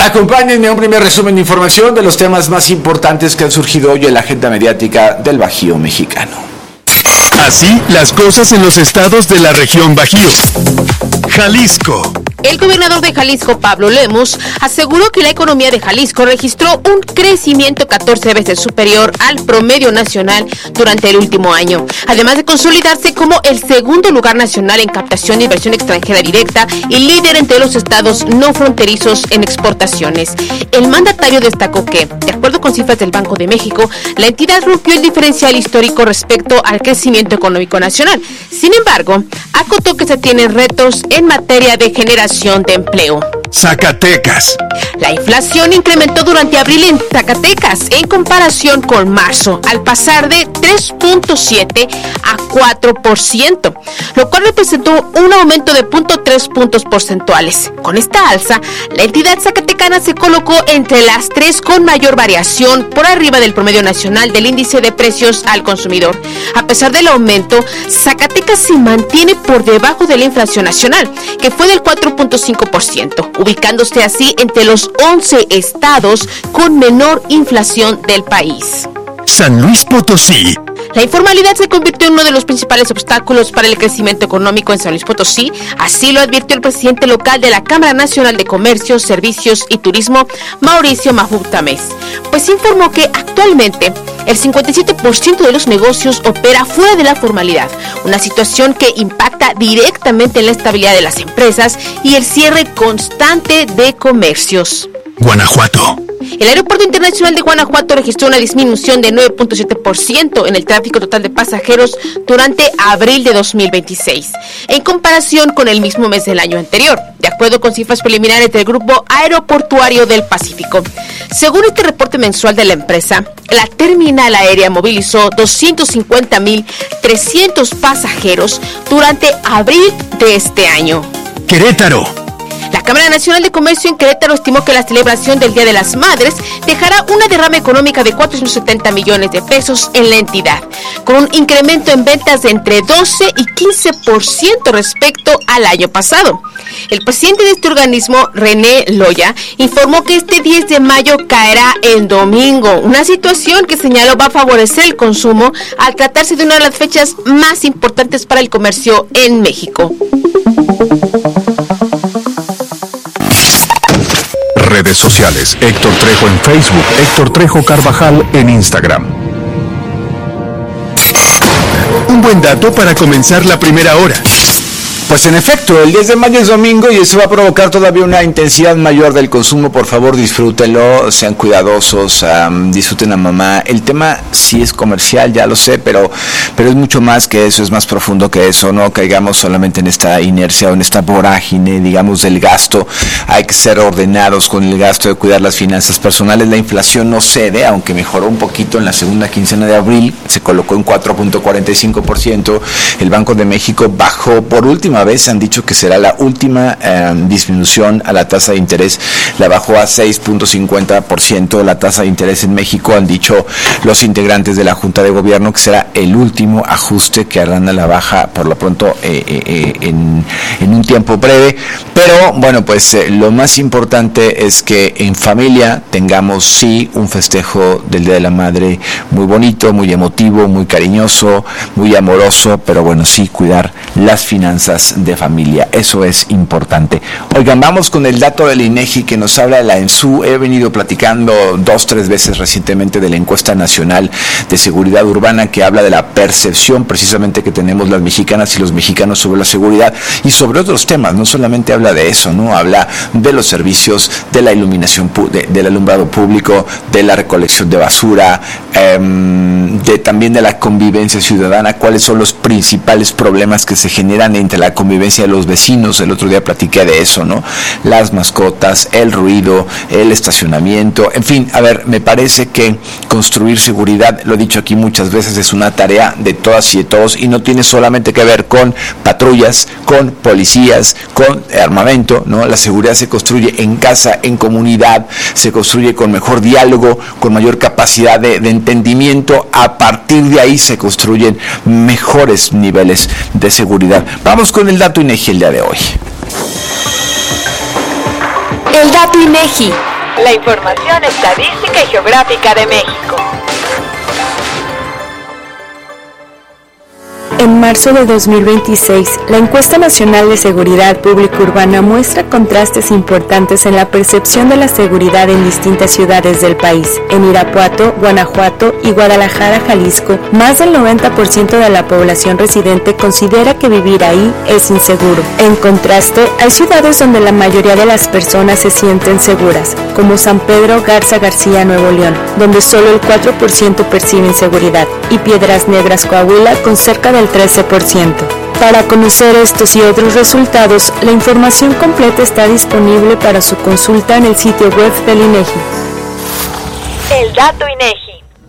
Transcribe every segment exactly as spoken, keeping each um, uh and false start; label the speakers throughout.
Speaker 1: Acompáñenme a un primer resumen de información de los temas más importantes que han surgido hoy en la agenda mediática del Bajío mexicano.
Speaker 2: Así las cosas en los estados de la región Bajío. Jalisco.
Speaker 3: El gobernador de Jalisco, Pablo Lemus, aseguró que la economía de Jalisco registró un crecimiento catorce veces superior al promedio nacional durante el último año, además de consolidarse como el segundo lugar nacional en captación de inversión extranjera directa y líder entre los estados no fronterizos en exportaciones. El mandatario destacó que, de acuerdo con cifras del Banco de México, la entidad rompió el diferencial histórico respecto al crecimiento económico nacional. Sin embargo, acotó que se tienen retos en materia de generación de empleo.
Speaker 2: Zacatecas.
Speaker 3: La inflación incrementó durante abril en Zacatecas en comparación con marzo, al pasar de tres punto siete a cuatro por ciento, lo cual representó un aumento de cero punto tres puntos porcentuales. Con esta alza, la entidad zacatecana se colocó entre las tres con mayor variación por arriba del promedio nacional del índice de precios al consumidor. A pesar del aumento, Zacatecas se mantiene por debajo de la inflación nacional, que fue del cuatro punto cinco por ciento, ubicándose así entre los once estados con menor inflación del país.
Speaker 2: San Luis Potosí.
Speaker 3: La informalidad se convirtió en uno de los principales obstáculos para el crecimiento económico en San Luis Potosí, así lo advirtió el presidente local de la Cámara Nacional de Comercio, Servicios y Turismo, Mauricio Majú Tamés, pues informó que actualmente el cincuenta y siete por ciento de los negocios opera fuera de la formalidad, una situación que impacta directamente en la estabilidad de las empresas y el cierre constante de comercios.
Speaker 2: Guanajuato.
Speaker 3: El Aeropuerto Internacional de Guanajuato registró una disminución de nueve punto siete por ciento en el tráfico total de pasajeros durante abril de dos mil veintiséis, en comparación con el mismo mes del año anterior, de acuerdo con cifras preliminares del Grupo Aeroportuario del Pacífico. Según este reporte mensual de la empresa, la terminal aérea movilizó doscientos cincuenta mil trescientos pasajeros durante abril de este año.
Speaker 2: Querétaro.
Speaker 3: La Cámara Nacional de Comercio en Querétaro estimó que la celebración del Día de las Madres dejará una derrama económica de cuatrocientos setenta millones de pesos en la entidad, con un incremento en ventas de entre doce y quince por ciento respecto al año pasado. El presidente de este organismo, René Loya, informó que este diez de mayo caerá en domingo, una situación que señaló va a favorecer el consumo al tratarse de una de las fechas más importantes para el comercio en México.
Speaker 2: Redes sociales. Héctor Trejo en Facebook. Héctor Trejo Carvajal en Instagram. Un buen dato para comenzar la primera hora.
Speaker 1: Pues en efecto, el diez de mayo es domingo y eso va a provocar todavía una intensidad mayor del consumo. Por favor, disfrútenlo, sean cuidadosos, um, disfruten a mamá. El tema sí es comercial, ya lo sé, pero pero es mucho más que eso, es más profundo que eso. No caigamos solamente en esta inercia o en esta vorágine, digamos, del gasto. Hay que ser ordenados con el gasto de cuidar las finanzas personales. La inflación no cede, aunque mejoró un poquito en la segunda quincena de abril, se colocó en cuatro punto cuarenta y cinco por ciento. El Banco de México bajó por última vez, han dicho que será la última eh, disminución a la tasa de interés, la bajó a seis punto cincuenta por ciento la tasa de interés en México. Han dicho los integrantes de la Junta de Gobierno que será el último ajuste que harán a la baja por lo pronto eh, eh, en, en un tiempo breve, pero bueno, pues eh, lo más importante es que en familia tengamos sí un festejo del Día de la Madre muy bonito, muy emotivo, muy cariñoso, muy amoroso, pero bueno, sí cuidar las finanzas de familia, eso es importante. Oigan, vamos con el dato del INEGI que nos habla de la ENSU. He venido platicando dos, tres veces recientemente de la encuesta nacional de seguridad urbana que habla de la percepción precisamente que tenemos las mexicanas y los mexicanos sobre la seguridad y sobre otros temas. No solamente habla de eso, no habla de los servicios, de la iluminación, de, del alumbrado público, de la recolección de basura, eh, de, también de la convivencia ciudadana, cuáles son los principales problemas que se generan entre la convivencia de los vecinos. El otro día platiqué de eso, ¿no? Las mascotas, el ruido, el estacionamiento, en fin, a ver, me parece que construir seguridad, lo he dicho aquí muchas veces, es una tarea de todas y de todos y no tiene solamente que ver con patrullas, con policías, con armamento, ¿no? La seguridad se construye en casa, en comunidad, se construye con mejor diálogo, con mayor capacidad de, de entendimiento. A partir de ahí se construyen mejores niveles de seguridad. Vamos con el dato INEGI el día de hoy.
Speaker 3: El dato INEGI.
Speaker 4: la información estadística y geográfica de México.
Speaker 5: En marzo de dos mil veintiséis, la Encuesta Nacional de Seguridad Pública Urbana muestra contrastes importantes en la percepción de la seguridad en distintas ciudades del país. En Irapuato, Guanajuato y Guadalajara, Jalisco, más del noventa por ciento de la población residente considera que vivir ahí es inseguro. En contraste, hay ciudades donde la mayoría de las personas se sienten seguras, como San Pedro Garza García, Nuevo León, donde solo el cuatro por ciento percibe inseguridad, y Piedras Negras, Coahuila, con cerca del trece por ciento. Para conocer estos y otros resultados, la información completa está disponible para su consulta en el sitio web del INEGI.
Speaker 4: El dato INEGI.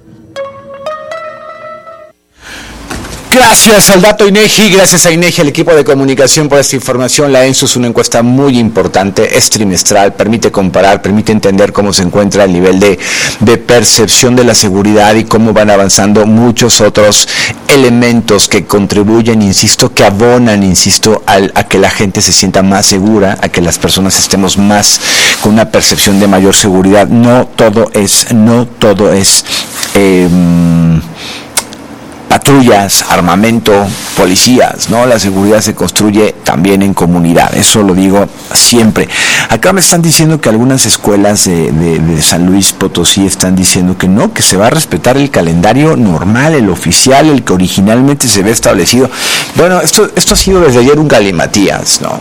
Speaker 1: Gracias al dato INEGI, gracias a INEGI, al equipo de comunicación por esta información. La ENSU es una encuesta muy importante, es trimestral, permite comparar, permite entender cómo se encuentra el nivel de, de percepción de la seguridad y cómo van avanzando muchos otros elementos que contribuyen, insisto, que abonan, insisto, al, a que la gente se sienta más segura, a que las personas estemos más con una percepción de mayor seguridad. No todo es, no todo es... Eh, patrullas, armamento, policías, ¿no? La seguridad se construye también en comunidad, eso lo digo siempre. Acá me están diciendo que algunas escuelas de, de, de San Luis Potosí están diciendo que no, que se va a respetar el calendario normal, el oficial, el que originalmente se ve establecido. Bueno, esto, esto ha sido desde ayer un galimatías, ¿no?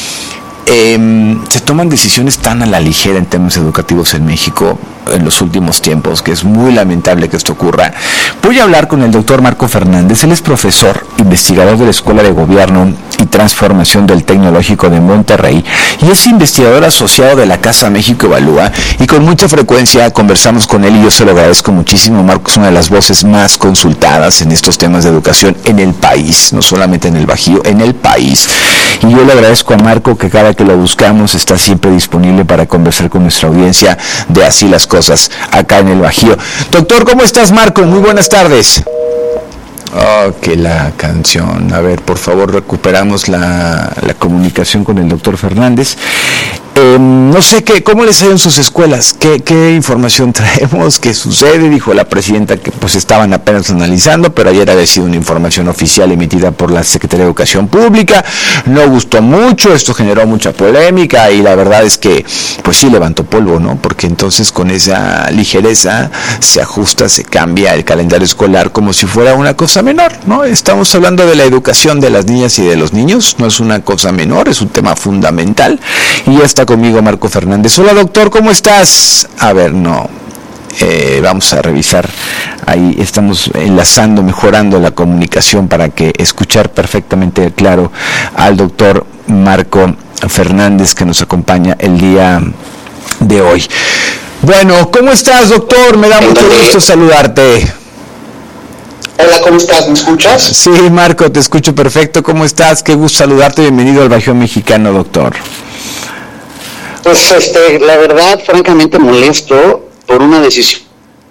Speaker 1: Eh, se toman decisiones tan a la ligera en temas educativos en México en los últimos tiempos, que es muy lamentable que esto ocurra. Voy a hablar con el doctor Marco Fernández. Él es profesor, investigador de la Escuela de Gobierno y Transformación del Tecnológico de Monterrey y es investigador asociado de la Casa México Evalúa, y con mucha frecuencia conversamos con él y yo se lo agradezco muchísimo. Marco es una de las voces más consultadas en estos temas de educación en el país, no solamente en el Bajío, en el país. Y yo le agradezco a Marco que cada que lo buscamos está siempre disponible para conversar con nuestra audiencia de Así las Cosas acá en el Bajío. Doctor, ¿cómo estás, Marco? Muy buenas tardes. Oh, que la canción. A ver, por favor, recuperamos la, la comunicación con el doctor Fernández. Eh, no sé qué, cómo les ha ido en sus escuelas, qué, qué información traemos, qué sucede. Dijo la presidenta que pues estaban apenas analizando, pero ayer había sido una información oficial emitida por la Secretaría de Educación Pública. No gustó mucho, esto generó mucha polémica y la verdad es que pues sí levantó polvo, ¿no? Porque entonces con esa ligereza se ajusta, se cambia el calendario escolar como si fuera una cosa menor, ¿no? Estamos hablando de la educación de las niñas y de los niños, no es una cosa menor, es un tema fundamental. Y ya está conmigo Marco Fernández. Hola, doctor, ¿cómo estás? A ver, no, eh, vamos a revisar, ahí estamos enlazando, mejorando la comunicación para que escuchar perfectamente claro al doctor Marco Fernández que nos acompaña el día de hoy. Bueno, ¿cómo estás, doctor? Me da mucho gusto saludarte.
Speaker 6: Hola, ¿cómo estás? ¿Me escuchas?
Speaker 1: Sí, Marco, te escucho perfecto. ¿Cómo estás? Qué gusto saludarte. Bienvenido al Bajío Mexicano, doctor.
Speaker 6: Pues, este, la verdad, francamente molesto por una decisión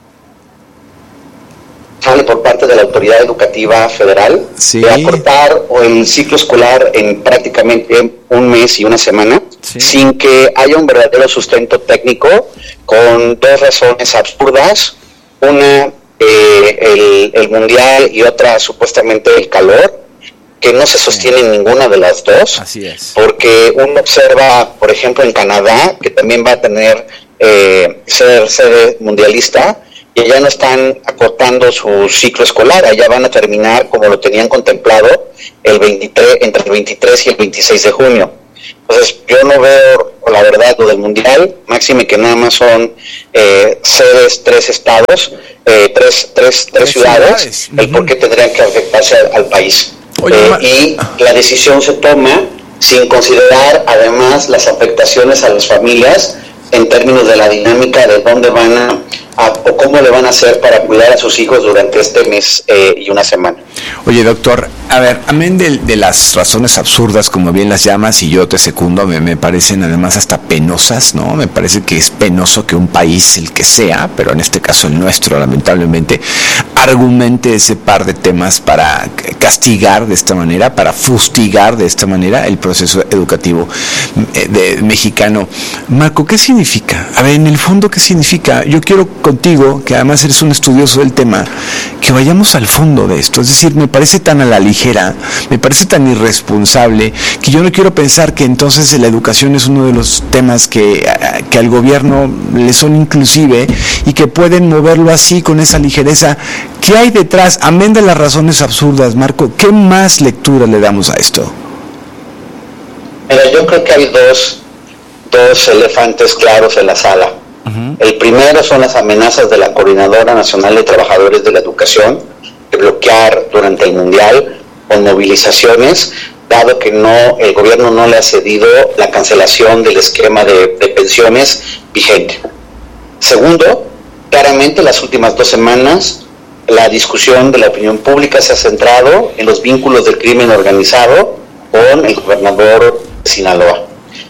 Speaker 6: por parte de la Autoridad Educativa Federal, sí, de acortar el ciclo escolar en prácticamente un mes y una semana, sí, sin que haya un verdadero sustento técnico, con dos razones absurdas. Una, eh, el, el mundial, y otra, supuestamente, el calor, que no se sostiene en ninguna de las dos.
Speaker 1: Así es.
Speaker 6: Porque uno observa, por ejemplo, en Canadá, que también va a tener eh, ser sede mundialista, y allá no están acortando su ciclo escolar, allá van a terminar como lo tenían contemplado el veintitrés, entre el veintitrés y el veintiséis de junio. Entonces yo no veo, la verdad, lo del mundial, máxime que nada más son eh, sedes, tres estados, eh, tres, tres, tres ciudades, ciudades. Uh-huh. El por qué tendrían que afectarse al, al país. Oye, eh, y la decisión se toma sin considerar además las afectaciones a las familias en términos de la dinámica de dónde van a, a o cómo le van a hacer para cuidar a sus hijos durante este mes eh, y una semana.
Speaker 1: Oye, doctor, a ver, amén de, de las razones absurdas, como bien las llamas, y yo te secundo, me, me parecen además hasta penosas, ¿no? Me parece que es penoso que un país, el que sea, pero en este caso el nuestro, lamentablemente, argumente ese par de temas para castigar de esta manera, para fustigar de esta manera el proceso educativo de, de, mexicano. Marco, ¿qué significa? A ver, en el fondo, ¿qué significa? Yo quiero contigo, que además eres un estudioso del tema, que vayamos al fondo de esto. Es decir, me parece tan a la ligera, me parece tan irresponsable, que yo no quiero pensar que entonces la educación es uno de los temas que, que al gobierno le son inclusive y que pueden moverlo así con esa ligereza. ¿Qué hay detrás? Amén de las razones absurdas, Marco, ¿qué más lectura le damos a esto?
Speaker 6: Mira, yo creo que hay dos, dos elefantes claros en la sala. Uh-huh. El primero son las amenazas de la Coordinadora Nacional de Trabajadores de la Educación de bloquear durante el Mundial con movilizaciones, dado que no el gobierno no le ha cedido la cancelación del esquema de, de pensiones vigente. Segundo, claramente las últimas dos semanas la discusión de la opinión pública se ha centrado en los vínculos del crimen organizado con el gobernador de Sinaloa.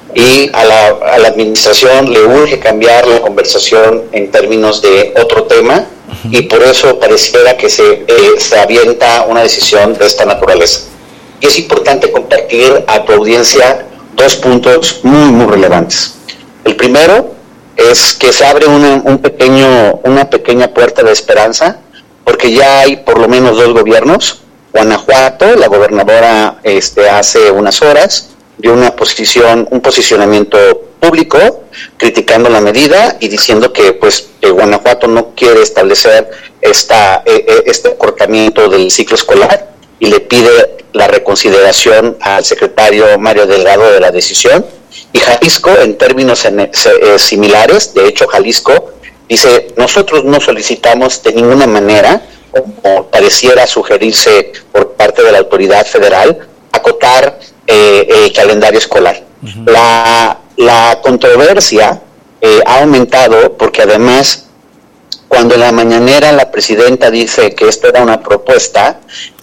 Speaker 6: Y a la, a la administración le urge cambiar la conversación en términos de otro tema, uh-huh. y por eso pareciera que se, eh, se avienta una decisión de esta naturaleza. Y es importante compartir a tu audiencia dos puntos muy, muy relevantes. El primero es que se abre una, un pequeño, una pequeña puerta de esperanza, porque ya hay por lo menos dos gobiernos. Guanajuato, la gobernadora este, hace unas horas dio una posición, un posicionamiento público criticando la medida y diciendo que pues que Guanajuato no quiere establecer esta, eh, este acortamiento del ciclo escolar y le pide la reconsideración al secretario Mario Delgado de la decisión. Y Jalisco, en términos en, eh, similares, de hecho Jalisco dice, nosotros no solicitamos de ninguna manera, como pareciera sugerirse por parte de la autoridad federal, acotar eh, el calendario escolar. Uh-huh. La, la controversia eh, ha aumentado porque además, cuando en la mañanera la presidenta dice que esto era una propuesta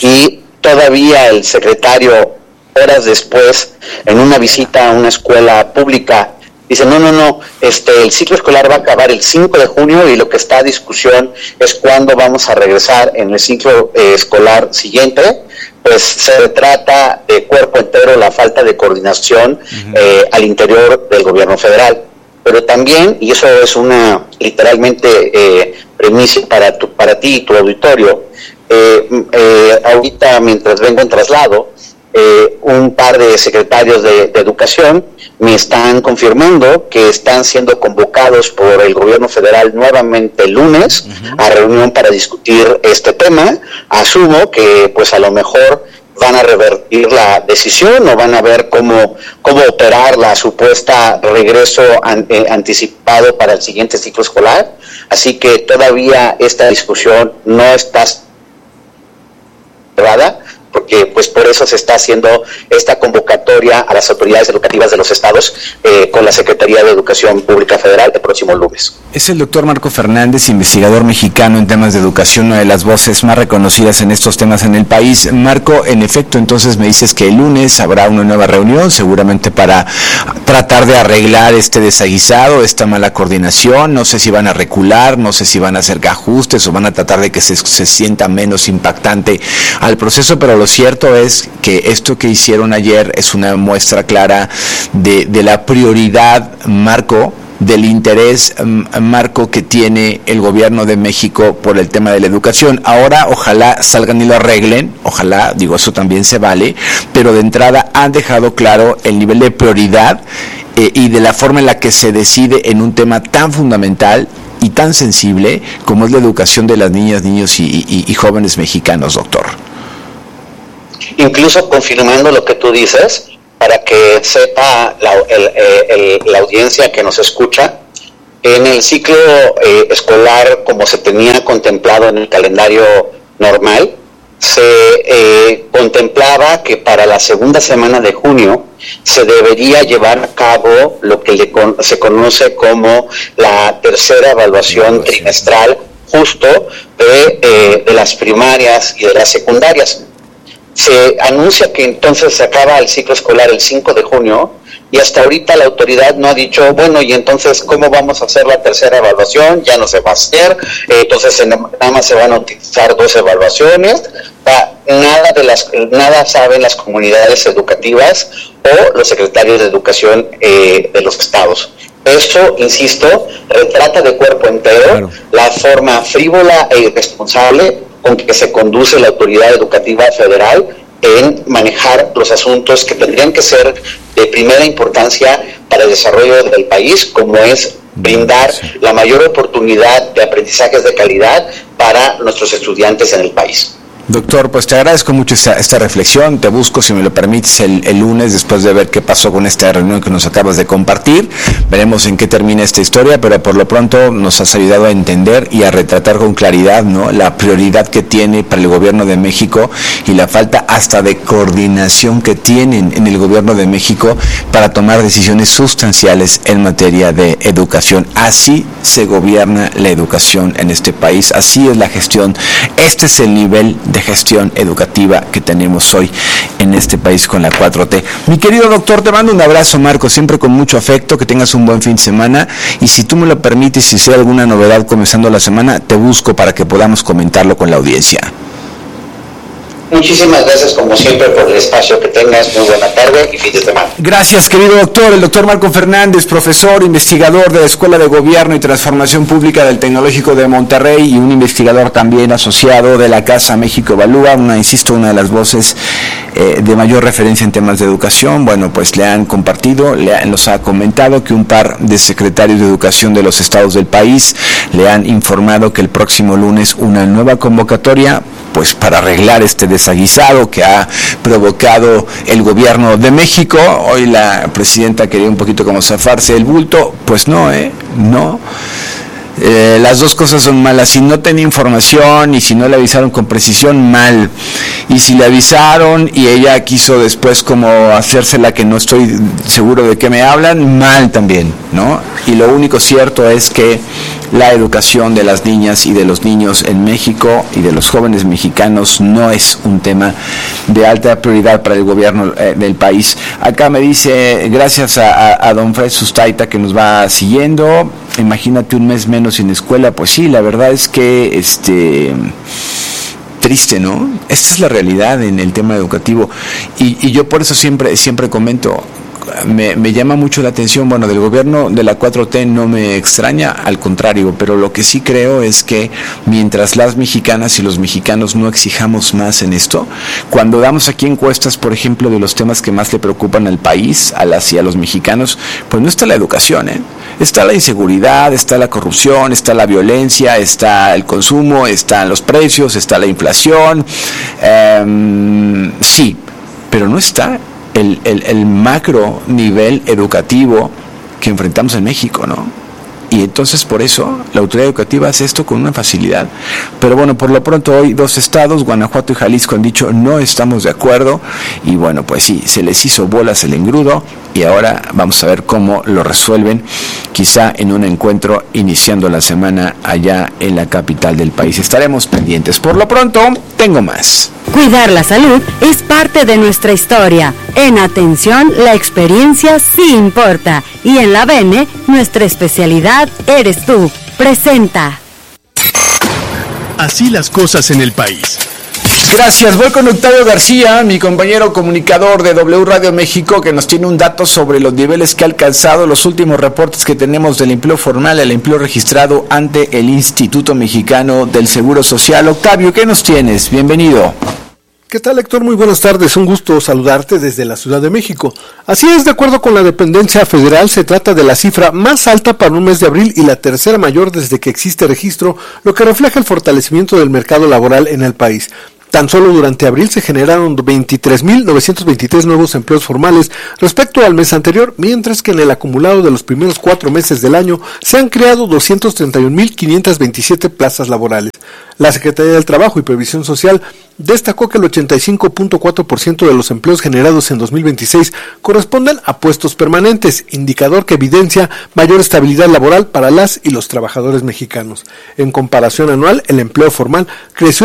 Speaker 6: y todavía el secretario, horas después, en una visita a una escuela pública, dice, no, no, no, este, el ciclo escolar va a acabar el cinco de junio y lo que está a discusión es cuándo vamos a regresar en el ciclo eh, escolar siguiente, pues se retrata de cuerpo entero la falta de coordinación uh-huh. eh, al interior del gobierno federal. Pero también, y eso es una literalmente eh, premisa para, tu, para ti y tu auditorio, eh, eh, ahorita mientras vengo en traslado, eh, un par de secretarios de, de educación me están confirmando que están siendo convocados por el gobierno federal nuevamente el lunes uh-huh. a reunión para discutir este tema. Asumo que pues a lo mejor van a revertir la decisión o van a ver cómo, cómo operar la supuesta regreso an, eh, anticipado para el siguiente ciclo escolar. Así que todavía esta discusión no está cerrada, porque pues por eso se está haciendo esta convocatoria a las autoridades educativas de los estados eh, con la Secretaría de Educación Pública Federal el próximo lunes.
Speaker 1: Es el doctor Marco Fernández, investigador mexicano en temas de educación, una de las voces más reconocidas en estos temas en el país. Marco, en efecto, entonces me dices que el lunes habrá una nueva reunión, seguramente para tratar de arreglar este desaguisado, esta mala coordinación. No sé si van a recular, no sé si van a hacer ajustes o van a tratar de que se, se sienta menos impactante al proceso, pero lo cierto es que esto que hicieron ayer es una muestra clara de, de la prioridad, Marco, del interés, Marco, que tiene el gobierno de México por el tema de la educación. Ahora ojalá salgan y lo arreglen, ojalá, digo, eso también se vale, pero de entrada han dejado claro el nivel de prioridad eh, y de la forma en la que se decide en un tema tan fundamental y tan sensible como es la educación de las niñas, niños y, y, y jóvenes mexicanos, doctor.
Speaker 6: Incluso confirmando lo que tú dices, para que sepa la, el, el, la audiencia que nos escucha, en el ciclo eh, escolar, como se tenía contemplado en el calendario normal, se eh, contemplaba que para la segunda semana de junio se debería llevar a cabo lo que le con, se conoce como la tercera evaluación trimestral, justo de, eh, de las primarias y de las secundarias. Se anuncia que entonces se acaba el ciclo escolar el cinco de junio, y hasta ahorita la autoridad no ha dicho, bueno, y entonces, ¿cómo vamos a hacer la tercera evaluación? Ya no se va a hacer, eh, entonces nada más se van a utilizar dos evaluaciones. Nada de las nada saben las comunidades educativas o los secretarios de educación eh, de los estados. Eso, insisto, retrata de cuerpo entero claro. la forma frívola e irresponsable con que se conduce la autoridad educativa federal en manejar los asuntos que tendrían que ser de primera importancia para el desarrollo del país, como es brindar la mayor oportunidad de aprendizajes de calidad para nuestros estudiantes en el país.
Speaker 1: Doctor, pues te agradezco mucho esta, esta reflexión, te busco si me lo permites el, el lunes después de ver qué pasó con esta reunión que nos acabas de compartir, veremos en qué termina esta historia, pero por lo pronto nos has ayudado a entender y a retratar con claridad, ¿no?, la prioridad que tiene para el gobierno de México y la falta hasta de coordinación que tienen en el gobierno de México para tomar decisiones sustanciales en materia de educación. Así se gobierna la educación en este país, así es la gestión, este es el nivel de de gestión educativa que tenemos hoy en este país con la cuatro T. Mi querido doctor, te mando un abrazo, Marco, siempre con mucho afecto, que tengas un buen fin de semana, y si tú me lo permites, si hay alguna novedad comenzando la semana, te busco para que podamos comentarlo con la audiencia.
Speaker 6: Muchísimas gracias, como siempre, por el espacio que tengas. Muy buena tarde y fin de semana.
Speaker 1: Gracias, querido doctor. El doctor Marco Fernández, profesor, investigador de la Escuela de Gobierno y Transformación Pública del Tecnológico de Monterrey y un investigador también asociado de la Casa México Evalúa, una, insisto, una de las voces eh, de mayor referencia en temas de educación. Bueno, pues le han compartido, le han, nos ha comentado que un par de secretarios de educación de los estados del país le han informado que el próximo lunes una nueva convocatoria, pues para arreglar este desaguisado que ha provocado el gobierno de México. Hoy la presidenta quería un poquito como zafarse el bulto, pues no, eh, no. Eh, las dos cosas son malas. Si no tenía información y si no le avisaron con precisión, mal. Y si le avisaron y ella quiso después como hacérsela que no estoy seguro de qué me hablan, mal también, ¿no? Y lo único cierto es que la educación de las niñas y de los niños en México y de los jóvenes mexicanos no es un tema de alta prioridad para el gobierno eh, del país. Acá me dice, gracias a, a, a don Fred Sustaita que nos va siguiendo, imagínate un mes menos sin escuela. Pues sí, la verdad es que este triste, ¿no? Esta es la realidad en el tema educativo y, y yo por eso siempre siempre comento, me, me llama mucho la atención, bueno, del gobierno de la cuatro T no me extraña, al contrario, pero lo que sí creo es que mientras las mexicanas y los mexicanos no exijamos más en esto, cuando damos aquí encuestas, por ejemplo, de los temas que más le preocupan al país, a las y a los mexicanos, pues no está la educación, ¿eh? Está la inseguridad, está la corrupción, está la violencia, está el consumo, están los precios, está la inflación, eh, sí, pero no está El, el, el macro nivel educativo que enfrentamos en México, ¿no? Y entonces por eso la autoridad educativa hace esto con una facilidad. Pero bueno, por lo pronto hoy dos estados, Guanajuato y Jalisco, han dicho no estamos de acuerdo y bueno, pues sí, se les hizo bolas el engrudo y ahora vamos a ver cómo lo resuelven, quizá en un encuentro iniciando la semana allá en la capital del país. Estaremos pendientes. Por lo pronto, tengo más.
Speaker 7: Cuidar la salud es parte de nuestra historia. En Atención, la experiencia sí importa. Y en la B N E, nuestra especialidad eres tú. Presenta.
Speaker 2: Así las cosas en el país.
Speaker 1: Gracias, voy con Octavio García, mi compañero comunicador de W Radio México, que nos tiene un dato sobre los niveles que ha alcanzado los últimos reportes que tenemos del empleo formal, el empleo registrado ante el Instituto Mexicano del Seguro Social. Octavio, ¿qué nos tienes? Bienvenido.
Speaker 8: ¿Qué tal, Héctor? Muy buenas tardes, un gusto saludarte desde la Ciudad de México. Así es, de acuerdo con la dependencia federal, se trata de la cifra más alta para un mes de abril y la tercera mayor desde que existe registro, lo que refleja el fortalecimiento del mercado laboral en el país. Tan solo durante abril se generaron veintitrés mil novecientos veintitrés nuevos empleos formales respecto al mes anterior, mientras que en el acumulado de los primeros cuatro meses del año se han creado doscientos treinta y un mil quinientas veintisiete plazas laborales. La Secretaría del Trabajo y Previsión Social destacó que el ochenta y cinco punto cuatro por ciento de los empleos generados en dos mil veintiséis corresponden a puestos permanentes, indicador que evidencia mayor estabilidad laboral para las y los trabajadores mexicanos. En comparación anual, el empleo formal creció